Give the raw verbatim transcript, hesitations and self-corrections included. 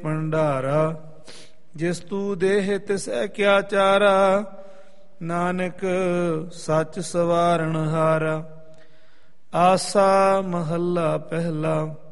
ਭੰਡਾਰਾ। ਜਿਸ ਤੂ ਦੇਹ ਤਿਸੈ ਕਿਆ ਚਾਰਾ, ਨਾਨਕ ਸੱਚ ਸਵਾਰਨ ਹਾਰਾ। ਆਸਾ ਮਹੱਲਾ ਪਹਿਲਾ।